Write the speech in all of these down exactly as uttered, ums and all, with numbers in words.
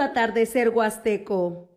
atardecer huasteco.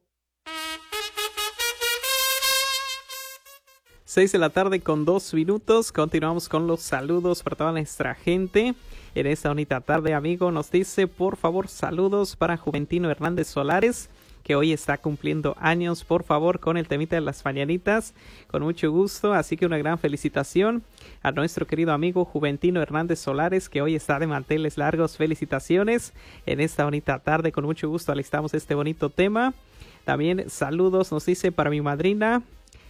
Seis de la tarde con dos minutos. Continuamos con los saludos para toda nuestra gente. En esta bonita tarde, amigo, nos dice, por favor, saludos para Juventino Hernández Solares, que hoy está cumpliendo años, por favor, con el temita de las mañanitas, con mucho gusto, así que una gran felicitación a nuestro querido amigo Juventino Hernández Solares, que hoy está de manteles largos. Felicitaciones en esta bonita tarde, con mucho gusto alistamos este bonito tema. También saludos, nos dice, para mi madrina,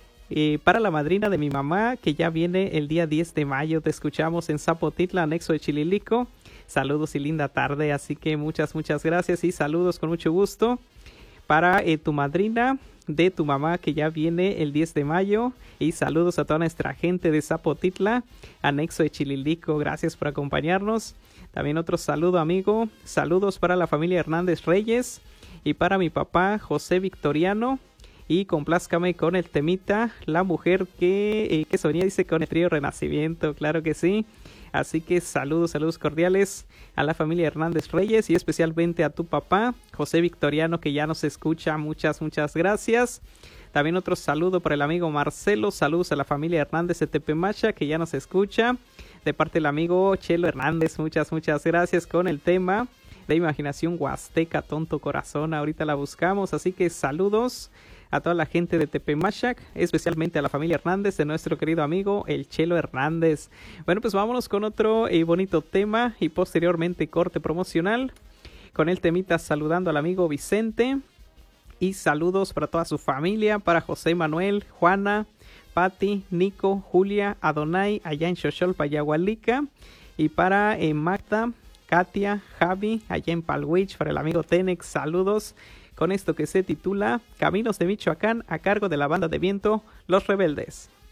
y para la madrina de mi mamá, que ya viene el día diez de mayo, te escuchamos en Zapotitla, anexo de Chililico. Saludos y linda tarde, así que muchas, muchas gracias y saludos con mucho gusto. Para eh, tu madrina de tu mamá, que ya viene el diez de mayo, y saludos a toda nuestra gente de Zapotitla, anexo de Chililico, gracias por acompañarnos. También otro saludo, amigo, saludos para la familia Hernández Reyes y para mi papá José Victoriano, y complázcame con el temita, la mujer que, eh, que sonía, dice, con el trío Renacimiento, claro que sí. Así que saludos, saludos cordiales a la familia Hernández Reyes y especialmente a tu papá, José Victoriano, que ya nos escucha. Muchas, muchas gracias. También otro saludo para el amigo Marcelo. Saludos a la familia Hernández de Tepemacha, que ya nos escucha. De parte del amigo Chelo Hernández, muchas, muchas gracias con el tema de Imaginación Huasteca, Tonto Corazón. Ahorita la buscamos, así que saludos a toda la gente de Tepemachac, especialmente a la familia Hernández de nuestro querido amigo el Chelo Hernández. Bueno, pues vámonos con otro eh, bonito tema y posteriormente corte promocional con el temita saludando al amigo Vicente, y saludos para toda su familia, para José Manuel, Juana, Pati, Nico, Julia, Adonai, allá en Xochol, Yagualica, y para eh, Magda, Katia, Javi, allá en Palwich, para el amigo Tenex, saludos con esto que se titula Caminos de Michoacán, a cargo de la banda de viento Los Rebeldes.